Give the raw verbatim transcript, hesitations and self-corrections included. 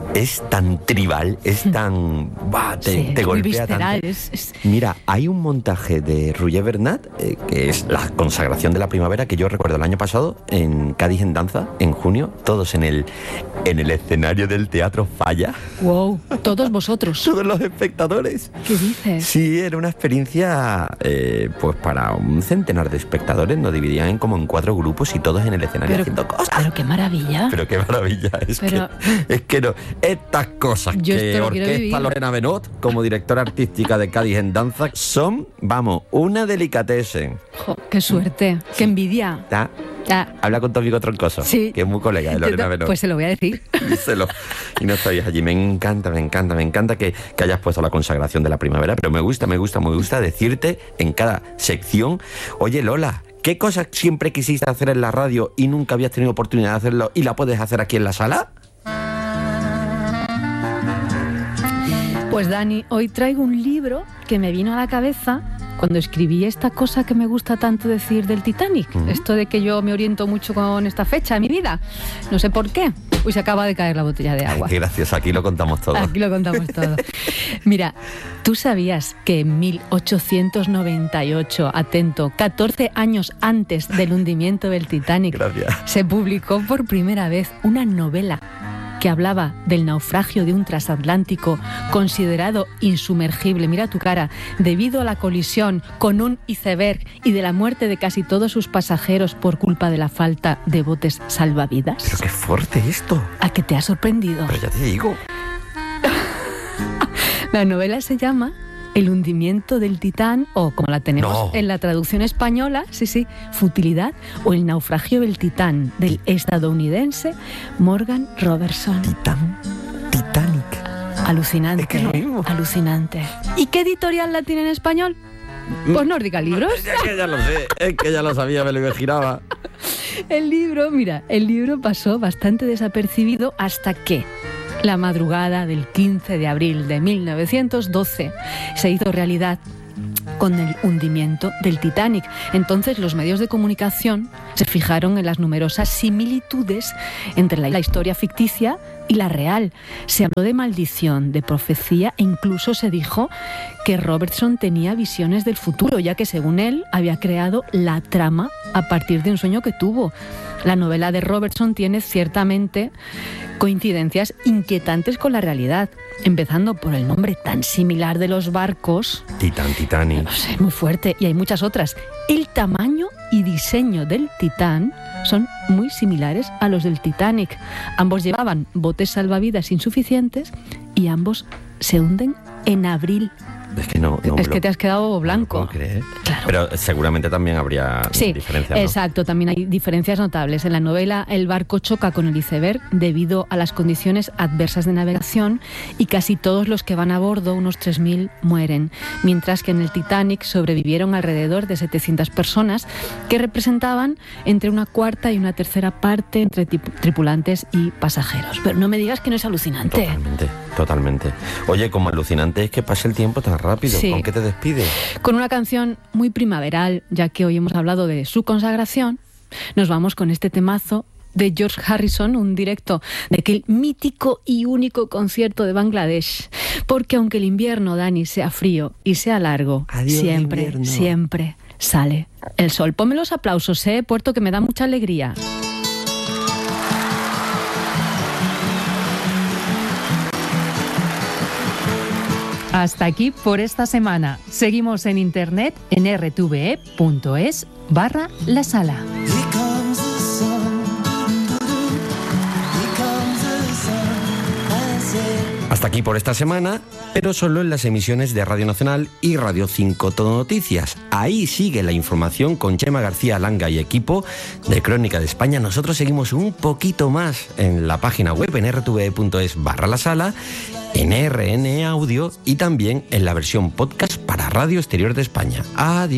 es tan tribal, es tan... Bah, te, sí, te es muy golpea visceral, tanto. es, es... Mira, hay un montaje de Roger Bernat, eh, que es la consagración de la primavera, que yo recuerdo el año pasado en Cádiz en Danza, en junio, todos en el, en el escenario del Teatro Falla. Wow, todos vosotros. Todos los espectadores. ¿Qué dices? Sí, era una experiencia eh, pues para un centenar de espectadores. Nos dividían en como en cuatro grupos y todos en el escenario pero, haciendo cosas. Pero qué maravilla. Pero qué maravilla. Es, pero... que, es que no. Estas cosas Yo que orquesta Lorena Benot como directora artística de Cádiz en Danza son, vamos, una delicatessen. Jo, qué suerte, sí. Qué envidia. ¿Está? Ya. Habla con tu amigo Troncoso, sí. Que es muy colega de Lorena Benot. Pues se lo voy a decir. Díselo. Y no estáis allí. Me encanta, me encanta, me encanta que, que hayas puesto la consagración de la primavera, pero me gusta, me gusta, me gusta decirte en cada sección, oye Lola, ¿qué cosas siempre quisiste hacer en la radio y nunca habías tenido oportunidad de hacerlo y la puedes hacer aquí en la sala? Pues Dani, hoy traigo un libro que me vino a la cabeza cuando escribí esta cosa que me gusta tanto decir del Titanic. Uh-huh. Esto de que yo me oriento mucho con esta fecha en mi vida. No sé por qué. Uy, se acaba de caer la botella de agua. Qué gracioso, aquí lo contamos todo. Aquí lo contamos todo. Mira, ¿tú sabías que en mil ochocientos noventa y ocho, atento, catorce años antes del hundimiento del Titanic, Gracias. se publicó por primera vez una novela que hablaba del naufragio de un transatlántico considerado insumergible, mira tu cara, debido a la colisión con un iceberg y de la muerte de casi todos sus pasajeros por culpa de la falta de botes salvavidas? Pero qué fuerte esto. ¿A qué te ha sorprendido? Pero ya te digo. La novela se llama El hundimiento del Titán, o como la tenemos no. en la traducción española, sí, sí, Futilidad, o El naufragio del Titán, del estadounidense Morgan Robertson. Titán, Titanic. Alucinante, es que es lo mismo. Alucinante. ¿Y qué editorial la tiene en español? Pues Nórdica Libros. Es que ya lo sé, es que ya lo sabía, me lo imaginaba. El libro, mira, el libro pasó bastante desapercibido hasta que la madrugada del quince de abril de mil novecientos doce se hizo realidad con el hundimiento del Titanic. Entonces los medios de comunicación se fijaron en las numerosas similitudes entre la historia ficticia y la real. Se habló de maldición, de profecía e incluso se dijo que Robertson tenía visiones del futuro, ya que según él había creado la trama a partir de un sueño que tuvo. La novela de Robertson tiene ciertamente coincidencias inquietantes con la realidad, empezando por el nombre tan similar de los barcos. Titán, Titanic. No sé, muy fuerte, y hay muchas otras. El tamaño y diseño del Titán son muy similares a los del Titanic. Ambos llevaban botes salvavidas insuficientes y ambos se hunden en abril. Es que no, no es que te has quedado blanco. No puedo creer. Claro. Pero seguramente también habría sí, diferencias, ¿no? Exacto, también hay diferencias notables. En la novela el barco choca con el iceberg debido a las condiciones adversas de navegación y casi todos los que van a bordo, unos tres mil, mueren. Mientras que en el Titanic sobrevivieron alrededor de setecientas personas que representaban entre una cuarta y una tercera parte entre tripulantes y pasajeros. Pero no me digas que no es alucinante. Totalmente, totalmente. Oye, como alucinante es que pase el tiempo tan rápido. Sí. ¿Con qué te despides? Con una canción muy primaveral, ya que hoy hemos hablado de su consagración. Nos vamos con este temazo de George Harrison, un directo de aquel mítico y único concierto de Bangladesh. Porque aunque el invierno, Dani, sea frío y sea largo, Adiós, siempre, invierno. siempre sale el sol. Ponme los aplausos, ¿eh, Puerto, que me da mucha alegría. Hasta aquí por esta semana. Seguimos en internet en r t v e punto es barra la sala. Hasta aquí por esta semana, pero solo en las emisiones de Radio Nacional y Radio cinco Todo Noticias. Ahí sigue la información con Chema García Langa y equipo de Crónica de España. Nosotros seguimos un poquito más en la página web en r t v e punto es barra la sala, en R N Audio y también en la versión podcast para Radio Exterior de España. Adiós.